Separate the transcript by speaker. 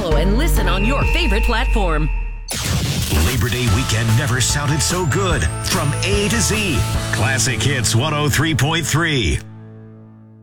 Speaker 1: follow and listen on your favorite platform.
Speaker 2: Labor Day weekend never sounded so good. From A to Z. Classic Hits 103.3.